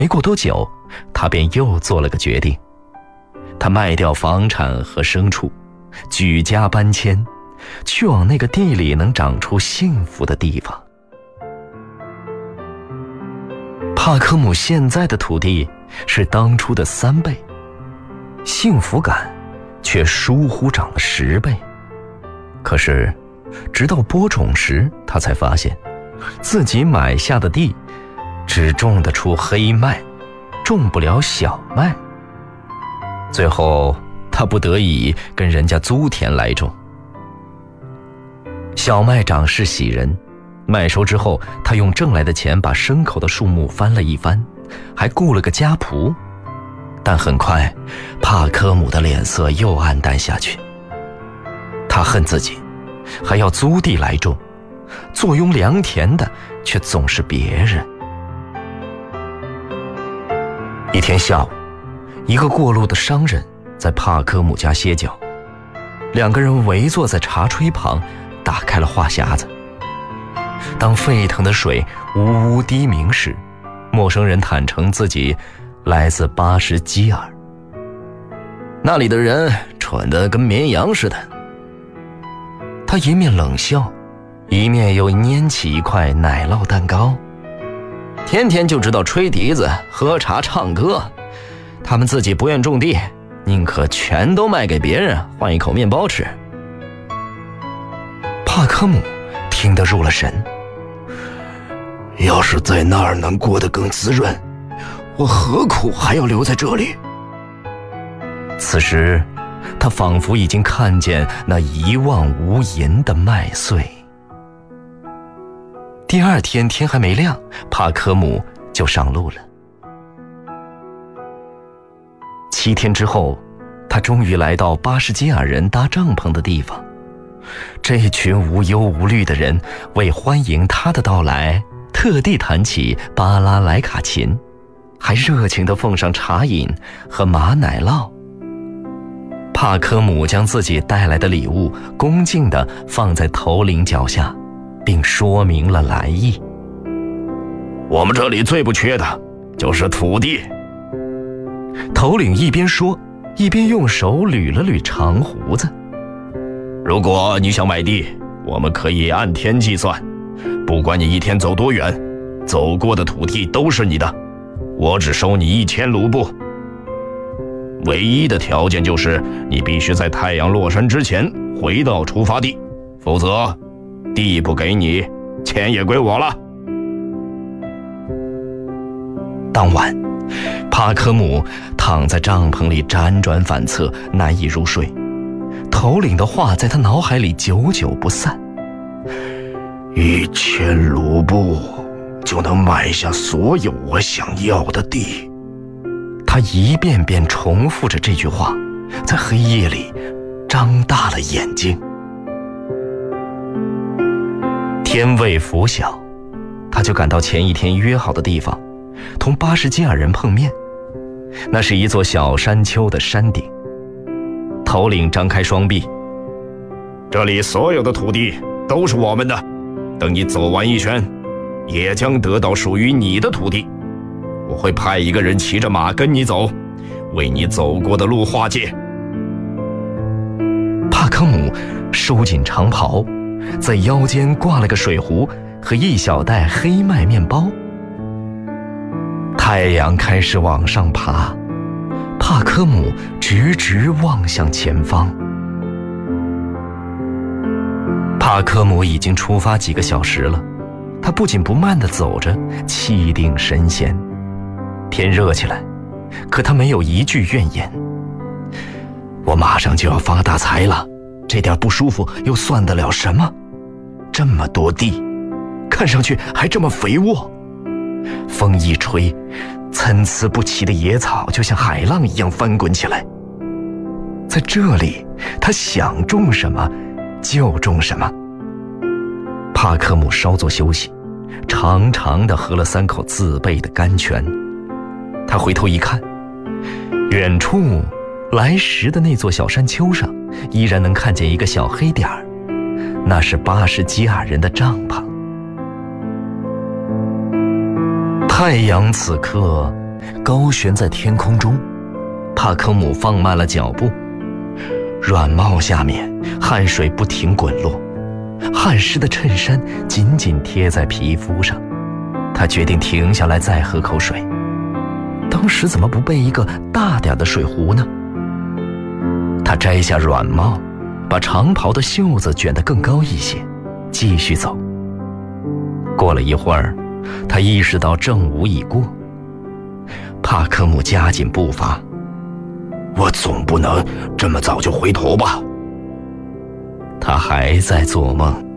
没过多久，他便又做了个决定，他卖掉房产和牲畜，举家搬迁，去往那个地里能长出幸福的地方。帕科姆现在的土地是当初的3倍，幸福感却疏忽长了10倍。可是直到播种时，他才发现自己买下的地只种得出黑麦，种不了小麦。最后他不得已跟人家租田来种。小麦长势喜人，麦收之后，他用挣来的钱把牲口的数目翻了一番，还雇了个家仆。但很快帕科姆的脸色又暗淡下去，他恨自己还要租地来种，坐拥良田的却总是别人。一天下午，一个过路的商人在帕科姆家歇脚，2个人围坐在茶炊旁，打开了话匣子。当沸腾的水呜呜低鸣时，陌生人坦诚自己来自巴什基尔。那里的人蠢得跟绵羊似的。他一面冷笑，一面又拈起一块奶酪蛋糕。天天就知道吹笛子、喝茶、唱歌，他们自己不愿种地，宁可全都卖给别人，换一口面包吃。帕科姆听得入了神。要是在那儿能过得更滋润，我何苦还要留在这里？此时他仿佛已经看见那一望无垠的麦穗。第2天天还没亮，帕科姆就上路了。7天之后，他终于来到巴什基尔人搭帐篷的地方。这群无忧无虑的人为欢迎他的到来，特地弹起巴拉莱卡琴，还热情地奉上茶饮和马奶酪。帕科姆将自己带来的礼物恭敬地放在头领脚下，并说明了来意。我们这里最不缺的就是土地。头领一边说，一边用手捋了捋长胡子。如果你想买地，我们可以按天计算，不管你一天走多远，走过的土地都是你的，我只收你1000卢布。唯一的条件就是你必须在太阳落山之前回到出发地，否则地不给你，钱也归我了。当晚，帕科姆躺在帐篷里辗转反侧，难以入睡。头领的话在他脑海里久久不散。1000卢布就能买下所有我想要的地。他一遍遍重复着这句话，在黑夜里张大了眼睛。天未拂晓，他就赶到前一天约好的地方，同巴什基尔人碰面。那是一座小山丘的山顶。头领张开双臂，这里所有的土地都是我们的，等你走完一圈，也将得到属于你的土地。我会派一个人骑着马跟你走，为你走过的路划界。帕科姆收紧长袍，在腰间挂了个水壶和一小袋黑麦面包。太阳开始往上爬，帕科姆直直望向前方。帕科姆已经出发几个小时了，他不紧不慢地走着，气定神闲。天热起来，可他没有一句怨言。我马上就要发大财了，这点不舒服又算得了什么？这么多地，看上去还这么肥沃。风一吹，参差不齐的野草就像海浪一样翻滚起来。在这里，他想种什么就种什么。帕科姆稍作休息，长长地喝了3口自备的甘泉。他回头一看，远处来时的那座小山丘上依然能看见一个小黑点儿，那是巴什基尔人的帐篷。太阳此刻高悬在天空中。帕科姆放慢了脚步，软帽下面汗水不停滚落，汗湿的衬衫紧紧贴在皮肤上。他决定停下来再喝口水。当时怎么不备一个大点的水壶呢？他摘下软帽，把长袍的袖子卷得更高一些，继续走。过了一会儿，他意识到正午已过。帕科姆加紧步伐， 我总不能这么早就回头吧？ 他还在做梦。